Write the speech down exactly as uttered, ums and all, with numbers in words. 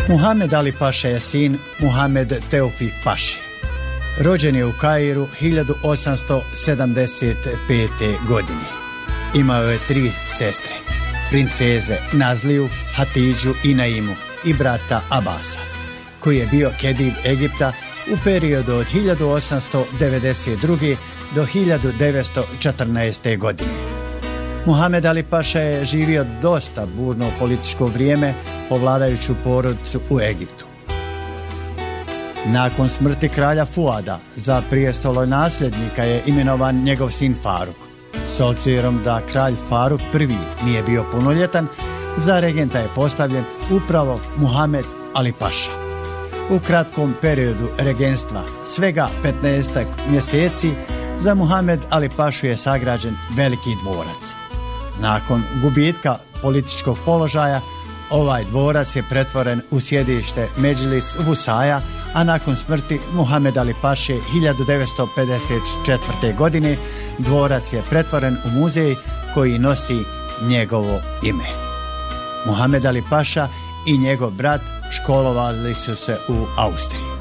Muhamed Ali Paša je sin Muhamed Teofik Paše. Rođen je u Kairu hiljadu osamsto sedamdeset pete. godine. Imao je tri sestre, princeze Nazliju, Hatidžu i Naimu i brata Abasa, koji je bio kedib Egipta u periodu od hiljadu osamsto devedeset druge. do hiljadu devetsto četrnaeste. godine. Muhamed Ali Paša je živio dosta burno političko vrijeme po vladajuću porodicu u Egiptu. Nakon smrti kralja Fuada za prijestoloj nasljednika je imenovan njegov sin Faruk. S obzirom da kralj Faruk prvi nije bio punoljetan, za regenta je postavljen upravo Muhamed Ali Paša. U kratkom periodu regenstva, svega petnaestak mjeseci, za Muhamed Ali Pašu je sagrađen veliki dvorac. Nakon gubitka političkog položaja, ovaj dvorac je pretvoren u sjedište Medžlis Vusaja, a nakon smrti Muhamed Ali Paše hiljadu devetsto pedeset četvrte. godine dvorac je pretvoren u muzej koji nosi njegovo ime. Muhamed Ali Paša i njegov brat školovali su se u Austriji.